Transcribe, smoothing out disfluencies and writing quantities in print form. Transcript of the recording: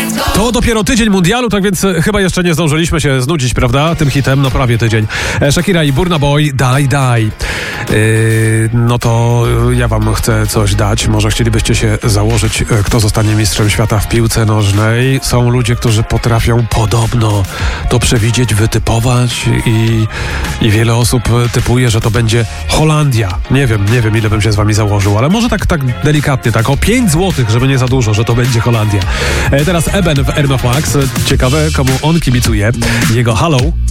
To dopiero tydzień mundialu, tak więc chyba jeszcze nie zdążyliśmy się znudzić, prawda? Tym hitem, no prawie tydzień. Shakira i Burna Boy, Die. No to ja wam chcę coś dać. Może chcielibyście się założyć, kto zostanie mistrzem świata w piłce nożnej. Są ludzie, którzy potrafią podobno to przewidzieć, wytypować i wiele osób typuje, że to będzie Holandia. Nie wiem ile bym się z wami założył, ale może tak delikatnie, tak o 5 złotych, żeby nie za dużo, że to będzie Holandia. Teraz Eben w RMF Max. Ciekawe, komu on kibicuje. Jego Halo